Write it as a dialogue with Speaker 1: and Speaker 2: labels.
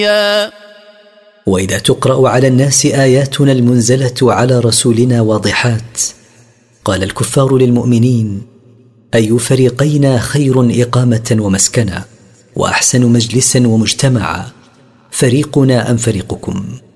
Speaker 1: وإذا تقرأ على الناس آياتنا المنزلة على رسولنا واضحات، قال الكفار للمؤمنين: أي فريقينا خير إقامة ومسكنا، وأحسن مجلسا ومجتمعا، فريقنا أم فريقكم؟